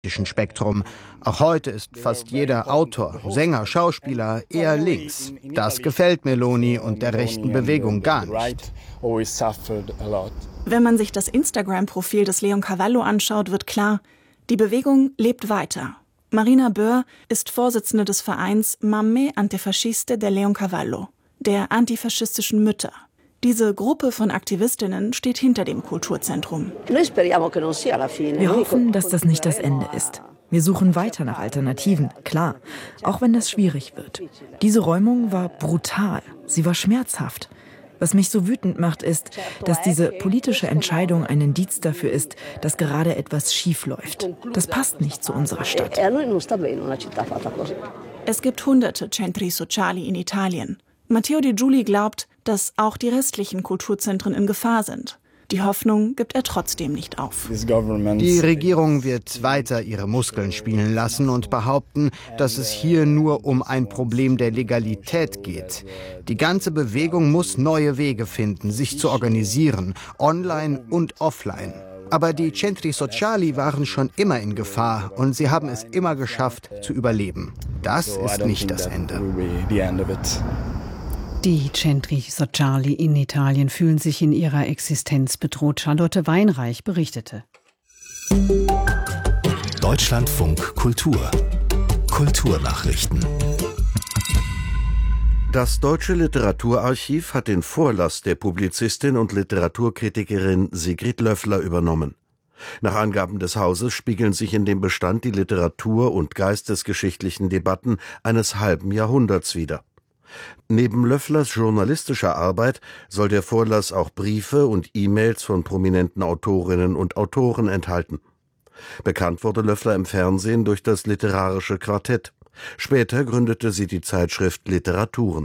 Spektrum. Auch heute ist fast jeder Autor, Sänger, Schauspieler eher links. Das gefällt Meloni und der rechten Bewegung gar nicht. Wenn man sich das Instagram-Profil des Leoncavallo anschaut, wird klar, die Bewegung lebt weiter. Marina Böhr ist Vorsitzende des Vereins Mamme Antifasciste del Leoncavallo, der antifaschistischen Mütter. Diese Gruppe von Aktivistinnen steht hinter dem Kulturzentrum. Wir hoffen, dass das nicht das Ende ist. Wir suchen weiter nach Alternativen, klar, auch wenn das schwierig wird. Diese Räumung war brutal, sie war schmerzhaft. Was mich so wütend macht, ist, dass diese politische Entscheidung ein Indiz dafür ist, dass gerade etwas schief läuft. Das passt nicht zu unserer Stadt. Es gibt hunderte Centri Sociali in Italien. Matteo De Giuli glaubt, dass auch die restlichen Kulturzentren in Gefahr sind. Die Hoffnung gibt er trotzdem nicht auf. Die Regierung wird weiter ihre Muskeln spielen lassen und behaupten, dass es hier nur um ein Problem der Legalität geht. Die ganze Bewegung muss neue Wege finden, sich zu organisieren, online und offline. Aber die Centri Sociali waren schon immer in Gefahr und sie haben es immer geschafft, zu überleben. Das ist nicht das Ende. Die Centri Sociali in Italien fühlen sich in ihrer Existenz bedroht. Charlotte Weinreich berichtete. Deutschlandfunk Kultur. Kulturnachrichten. Das Deutsche Literaturarchiv hat den Vorlass der Publizistin und Literaturkritikerin Sigrid Löffler übernommen. Nach Angaben des Hauses spiegeln sich in dem Bestand die literatur- und geistesgeschichtlichen Debatten eines halben Jahrhunderts wider. Neben Löfflers journalistischer Arbeit soll der Vorlass auch Briefe und E-Mails von prominenten Autorinnen und Autoren enthalten. Bekannt wurde Löffler im Fernsehen durch das literarische Quartett. Später gründete sie die Zeitschrift Literaturen.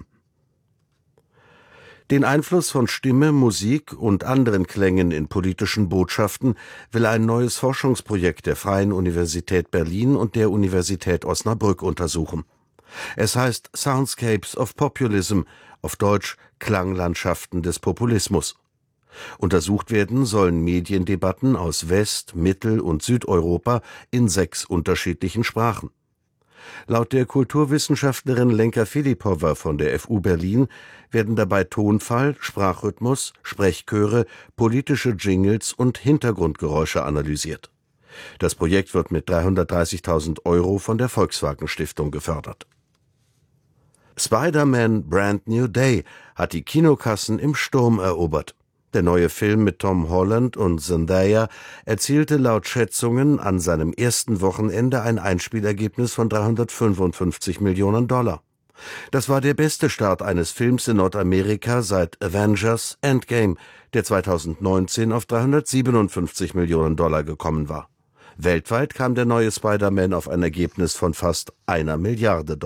Den Einfluss von Stimme, Musik und anderen Klängen in politischen Botschaften will ein neues Forschungsprojekt der Freien Universität Berlin und der Universität Osnabrück untersuchen. Es heißt Soundscapes of Populism, auf Deutsch Klanglandschaften des Populismus. Untersucht werden sollen Mediendebatten aus West-, Mittel- und Südeuropa in 6 unterschiedlichen Sprachen. Laut der Kulturwissenschaftlerin Lenka Filipowa von der FU Berlin werden dabei Tonfall, Sprachrhythmus, Sprechchöre, politische Jingles und Hintergrundgeräusche analysiert. Das Projekt wird mit 330.000 € von der Volkswagen Stiftung gefördert. Spider-Man Brand New Day hat die Kinokassen im Sturm erobert. Der neue Film mit Tom Holland und Zendaya erzielte laut Schätzungen an seinem ersten Wochenende ein Einspielergebnis von $355 Millionen. Das war der beste Start eines Films in Nordamerika seit Avengers Endgame, der 2019 auf $357 Millionen gekommen war. Weltweit kam der neue Spider-Man auf ein Ergebnis von fast $1 Milliarde.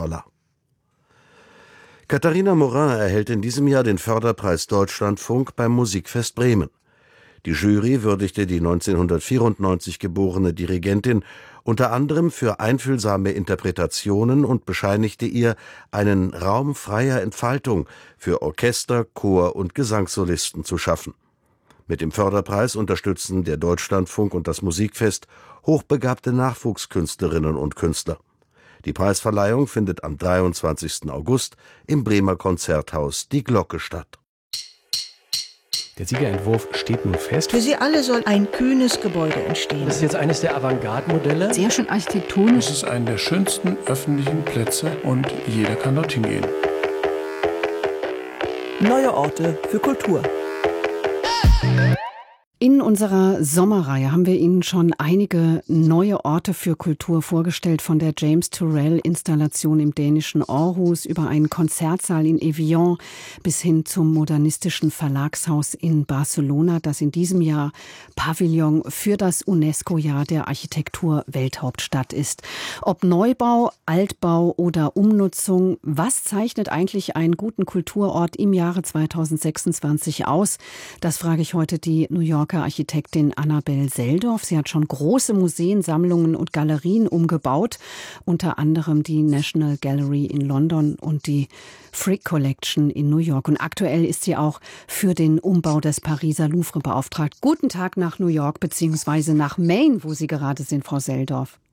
Katharina Morin erhält in diesem Jahr den Förderpreis Deutschlandfunk beim Musikfest Bremen. Die Jury würdigte die 1994 geborene Dirigentin unter anderem für einfühlsame Interpretationen und bescheinigte ihr einen Raum freier Entfaltung für Orchester, Chor und Gesangssolisten zu schaffen. Mit dem Förderpreis unterstützen der Deutschlandfunk und das Musikfest hochbegabte Nachwuchskünstlerinnen und Künstler. Die Preisverleihung findet am 23. August im Bremer Konzerthaus Die Glocke statt. Der Siegerentwurf steht nun fest. Für sie alle soll ein kühnes Gebäude entstehen. Das ist jetzt eines der Avantgarde-Modelle. Sehr schön architektonisch. Es ist einer der schönsten öffentlichen Plätze und jeder kann dorthin gehen. Neue Orte für Kultur. In unserer Sommerreihe haben wir Ihnen schon einige neue Orte für Kultur vorgestellt, von der James Turrell-Installation im dänischen Aarhus über einen Konzertsaal in Evian bis hin zum modernistischen Verlagshaus in Barcelona, das in diesem Jahr Pavillon für das UNESCO-Jahr der Architektur-Welthauptstadt ist. Ob Neubau, Altbau oder Umnutzung, was zeichnet eigentlich einen guten Kulturort im Jahre 2026 aus? Das frage ich heute die New Yorker Architektin Annabel Seldorf. Sie hat schon große Museen, Sammlungen und Galerien umgebaut, unter anderem die National Gallery in London und die Frick Collection in New York. Und aktuell ist sie auch für den Umbau des Pariser Louvre beauftragt. Guten Tag nach New York bzw. nach Maine, wo Sie gerade sind, Frau Seldorf.